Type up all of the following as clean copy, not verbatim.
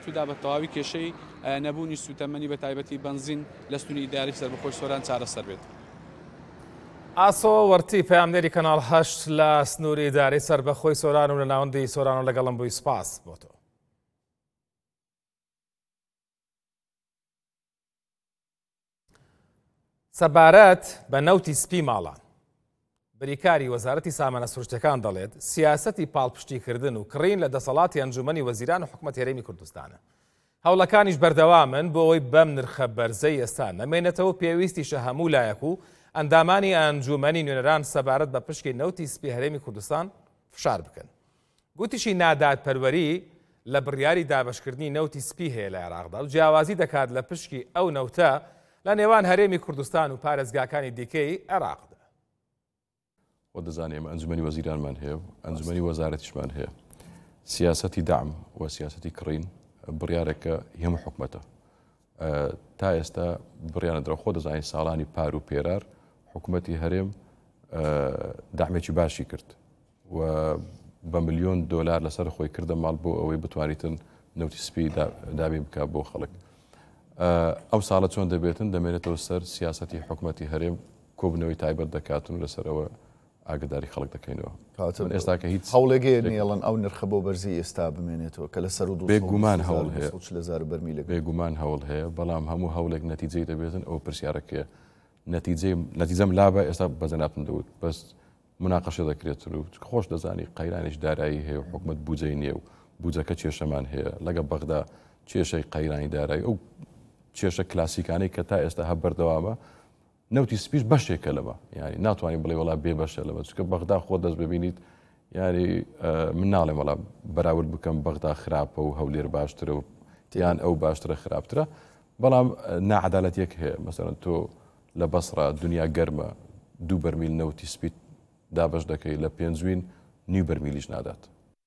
ودا بە تەواوی کێشەی نەبوونی سوتەمەنی بە تایبەتی بنزین لە ستونی ئیداری سەربەخۆی سۆران چارەسەر بێت. ئاسۆ وەرتی پەیامنێری کەناڵ 8 لە سنووری ئیدارەی سەربەخۆی سۆران و لە ناوەندی سۆران و لەگەڵم بووی سپاس بۆ تۆ. سەبارەت بە نەوتی سپی ماڵان بریکاری وەزارەتی سامانە سروشتەکان دەڵێت سیاسەتی پاڵپشتیکردن و کڕین لە دەسەڵاتی ئەنجومەنی وەزیران و حکومەتی هەرێمی کوردستانە. هەوڵەکانیش بەردەوامن بۆ ئەوەی بەم نرخە بەرزەی ئێستا نەمێنێتەوە پێویستیشە هەموو لایەک و ئەندامانی ئەنجومەنی نوێنەران سەبارەت بە پشکی نەوتی سپی هەرێمی کوردستان فشار بکەن. گوتیشی نادادپەروەری لە بڕیاری دابەشکردنی نەوتی سپی هەیە لە عێراقدا و جیاوازی دەکات لە پشکی ئەو نەوتە لە نێوان هەرێمی کوردستان و پارێزگاکانی دیکەی عێراقدا. خۆ دەزانێ ئێمە ئەنجومەنی وەزیرانمان هەیە و ئەنجومەنی وەزارەتیشمان هەیە. سیاسەتی دعم و سیاسەتی کڕین بڕیارێکە هەموو حکومەتە. تا ئێستا بڕیانە درە خۆ دەزانین ساڵانی پار و پێرار حکومەتی هەرێم دعمێکی باشی کرد و بە ملیۆن دۆلار لەسەر خۆی کردە ماڵ بۆ ئەوەی بتوانیتن نەوتی سپی دابین بکە بۆ خەڵک. ئەو ساڵە چۆن دەبێتن دەمێنێتەوە سەر سیاسەتی حکومەتی هەرێم کۆبنەوەی تایبەت دەکاتن و لەسەرەوە ئاگداری خەڵک دەکەینەوە. ئێستا کە هیچ هەوڵێگە نێڵن ئەو نرخە بۆ بەرزی ئێستا بمێنێتەوە کە لەسەر بێگومان هەوڵ هەیە بەرمیلە بێگومان هەوڵ هەیە بەڵام هەموو هەوڵێک نەتیجەی دەبێتن ئەو پرسیارەکە نەتیجەم لابە ئێستا بەزەناتم دەوت بەس مناقەشە دەکرێتن و خۆش دەزانی قەیرانیش دارایی هەیە و حکومەت بودجەی نییە و بودجەکە کێشەمان هەیە لەگە بەغدا کێشەی قەیرانی دارایی ئەو کێشە کلاسیکانەی کە تا ئێستا هەب بەردەوامە نەوتی سپیش بەشێکە لەمە یعنی ناتوانین بڵێ وڵا بێ بەشە لەمە چکە بەغدا خۆ دەست ببینیت یاری من ناڵێم وڵا بەراورد بکەم بەغدا خراپە و هەولێر باشترە و یان ئەو باشترە خراپترە بەڵام ناعەدالەتێک هەیە مەسەرەن تۆ لە بەسڕا دنیا گەرمە 2 بەرمیل نەوتی سپیت دابش دەکەی لە پێنجوین نیو بەرمیلیش نادات.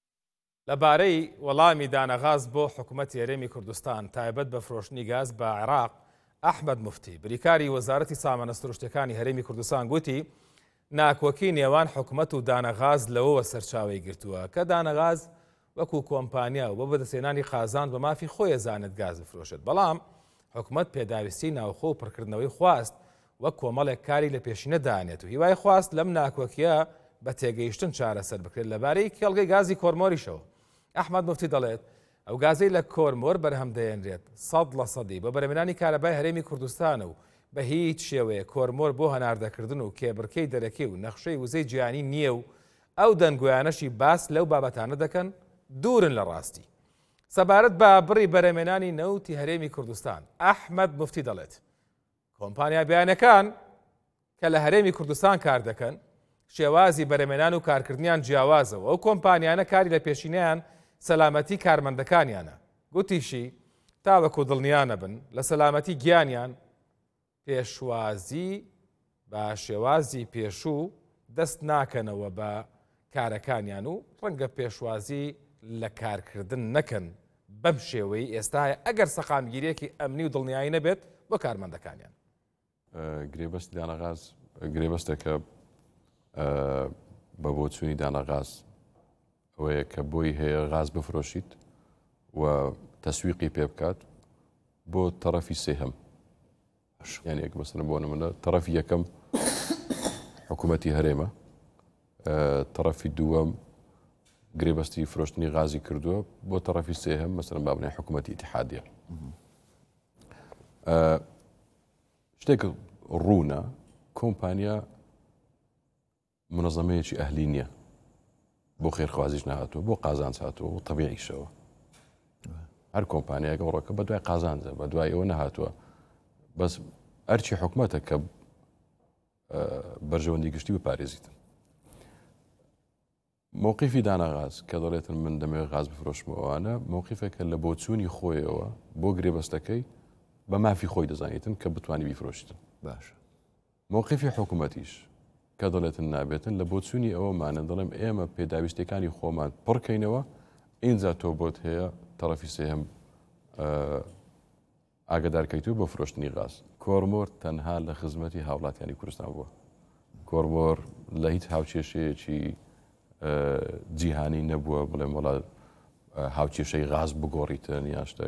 لەبارەی وەڵامی دانەغاز بۆ حکوومەتی هەرێمی کوردستان تایبەت بە فرۆشتنی گاز بە عێراق ئەحمەد موفتی بریکاری وەزارەتی سامانە سروشتەکانی هەرێمی کوردستان گوتی ناکۆکی نێوان حکوومەت و دانەغاز لەوەوە سەرچاوی گرتووە کە دانەغاز وەکو کۆمپانیا و بە بەدەستێنانی خازان بە مافی خۆی زانت گاز بفرۆشێت بەڵام حکوومەت پێداویستی ناوخۆ و پڕکردنەوەی خواست وەک کۆمەڵێک کاری لە پێشینە دانێت و هیوای خواست لەم ناکۆکیە بە تێگەیشتن چارەسەر بکرێت لەبارەی کێڵگەی گازی کۆرمۆریشەوە. ئەحمەد موفتی دەڵێت ئەو گازەی لە کۆرمۆر بەرهەم دەێنرێت 100% بە بەرهەمێنانی کارەبای هەرێمی کوردستانە و بە هیچ شێوەیە کۆرمۆر بۆ هەناردەکردن و کێبڕکەی دەرەکی و نەخشەی وزەی جیهانی نییە و ئەو دەنگۆیانەشی باس لەو بابەتانە دەکەن دوورن لە ڕاستی. سەبارەت بە بڕی بەرهەمێنانی نەوتی هەرێمی کوردستان ئەحمەد موفتی دەڵێت کۆمپانیا بیانەکان کە لە هەرێمی کوردستان کار دەکەن شێوازی بەرهەمێنان و کارکردنیان جیاوازەوە ئەو کۆمپانیانە کاری لە پێشینیان سەلامەتی کارمەندەکانیانە. گوتیشی تاوەکو دڵنیانە بن لە سەلامەتی گیانیان پێشوازی بە شێوازی پێشوو دەست ناکەنەوە بە کارەکانیان و ڕەنگە پێشوازی لە کارکردن نەکەن بەم شێوەی ئێستاە ئەگەر سەقامگیریەکی ئەمنی و دڵنیایی نەبێت بۆ کارمەندەکانیان. گرێبەستی دانەغاز گرێبەستێکە بە بۆ چوونی دانەغاز ئەوەیە کە بۆی هەیە غاز بفرۆشیت و تەسویقی پێ بکات بۆ تەرەفی سێهەم یعنی یەک مەسەلەن بۆ نمونە تەرەفی یەکەم حکوومەتی هەرێمە تەرەفی دووەم گرێبەستی فرۆشتنی غازی کردووە بۆ تەرەفی سێهەم مەسەلەن با بڵێن حکوومەتی ئیتیحادیە. شتێک ڕوونە کۆمپانیا منەظەمەیەکی ئەهلی نییە بۆ خێرخوازیش نهاتووە بۆ قازانج هاتووە و تەبیعیشەوە هەر کۆمپانیایەکە ڕۆکە بە دوای قازانجە بە دوای ئەوە نەهاتووە بەس ئەرچی حکوومەتە کە بەرژەوەندی گشتی بپارێزیتن. مووقیفی دانەغاز کە دەڵێتن من دەمەوێت غاز بفرۆشمەوەوانە مووقیفێکە لە بۆچوونی خۆیەوە بۆ گرێبەستەکەی بە مافی خۆی دەزانیتن کە بتوانانی بیفرۆشتن باشە. مووقیفی حکوومەتیش کە دەڵێتن نابێتن لە بۆچوونی ئەوەمانە دەڵێم ئێمە پێداویستەکانی خۆمان پڕکەینەوە ئینجا تۆ بۆت هەیە تەرەفی سێهەم ئاگدارکەیتوو بۆ فرۆشتنی غاز. کۆرمۆر تەنها لە خزمەتی هاوڵاتیانی کوردستان بووە. کۆرمۆر لە هیچ هاوچێشەیەکی جیهانی نەبووە بڵێم وڵات هاوچێشەی غاز بگۆڕیتن یا شتێک